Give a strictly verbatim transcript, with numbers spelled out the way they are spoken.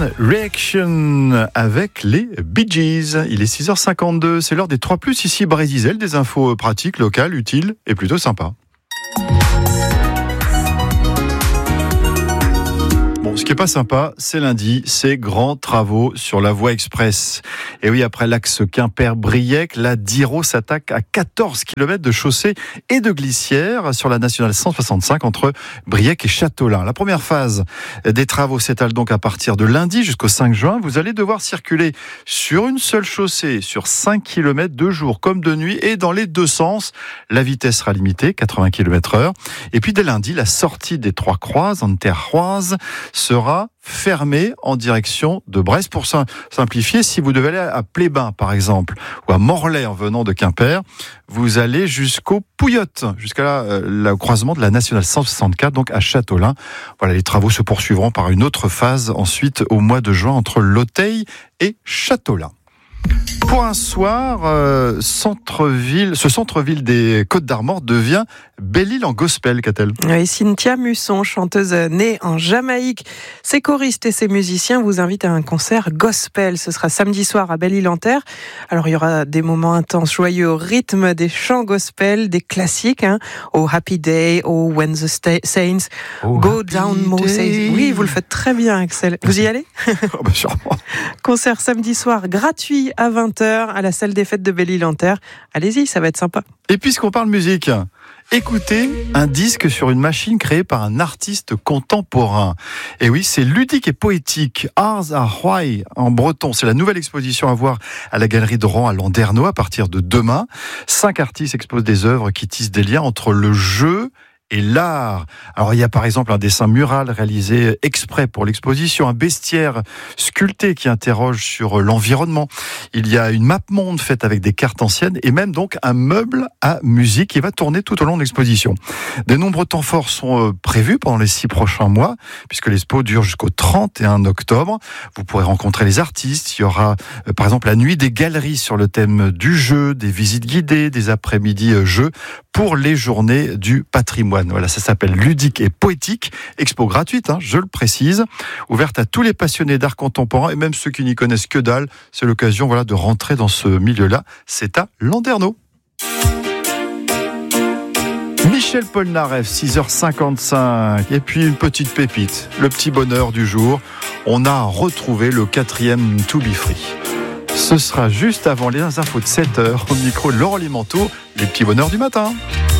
Chain Reaction avec les Bee Gees. Il est six heures cinquante-deux, c'est l'heure des trois plus ici Brésil, des infos pratiques, locales, utiles et plutôt sympas. Bon, ce qui est pas sympa, c'est lundi, c'est grands travaux sur la voie express. Et oui, après l'axe Quimper-Briec, la Diro s'attaque à quatorze kilomètres de chaussée et de glissière sur la nationale cent soixante-cinq entre Briec et Châteaulin. La première phase des travaux s'étale donc à partir de lundi jusqu'au cinq juin. Vous allez devoir circuler sur une seule chaussée sur cinq kilomètres de jour comme de nuit et dans les deux sens. La vitesse sera limitée, quatre-vingts kilomètres heure. Et puis dès lundi, la sortie des Trois Croix en Terroise sera fermée en direction de Brest. Pour simplifier, si vous devez aller à Plébin, par exemple, ou à Morlaix en venant de Quimper, vous allez jusqu'au Pouillotte, jusqu'à la, euh, le croisement de la nationale cent soixante-quatre, donc à Châteaulin. Voilà, les travaux se poursuivront par une autre phase ensuite au mois de juin entre Lauteil et Châteaulin. Pour un soir, euh, centre-ville, ce centre-ville des Côtes-d'Armor devient Belle-Île en gospel, qu'a-t-elle ? Oui, Cynthia Musson, chanteuse née en Jamaïque. Ses choristes et ses musiciens vous invitent à un concert gospel. Ce sera samedi soir à Belle-Île-en-Terre. Alors, il y aura des moments intenses, joyeux au rythme des chants gospel, des classiques, hein, au Happy Day, au When the Sta- Saints, oh, Go Down Moses. Oui, vous le faites très bien, Axel. Vous y allez ? Oh, bah, sûrement. Concert samedi soir gratuit à vingt heures à la salle des fêtes de Belle-Île-en-Terre. Allez-y, ça va être sympa. Et puisqu'on parle musique, écoutez un disque sur une machine créée par un artiste contemporain. Et oui, c'est ludique et poétique. Ars à Roy en breton. C'est la nouvelle exposition à voir à la galerie de Rouen à Landerneau à partir de demain. Cinq artistes exposent des œuvres qui tissent des liens entre le jeu et l'art. Alors il y a par exemple un dessin mural réalisé exprès pour l'exposition, un bestiaire sculpté qui interroge sur l'environnement. Il y a une map monde faite avec des cartes anciennes et même donc un meuble à musique qui va tourner tout au long de l'exposition. De nombreux temps forts sont prévus pendant les six prochains mois puisque l'expo dure jusqu'au trente et un octobre. Vous pourrez rencontrer les artistes. Il y aura par exemple la nuit des galeries sur le thème du jeu, des visites guidées, des après-midi jeux pour les journées du patrimoine. Voilà, ça s'appelle Ludique et Poétique, expo gratuite, hein, je le précise, ouverte à tous les passionnés d'art contemporain et même ceux qui n'y connaissent que dalle. C'est l'occasion, voilà, de rentrer dans ce milieu-là. C'est à Landerneau. Michel Polnareff, six heures cinquante-cinq. Et puis une petite pépite, le petit bonheur du jour. On a retrouvé le quatrième To Be Free. Ce sera juste avant les infos de sept heures au micro de Laurent Limanteau, les petits bonheurs du matin.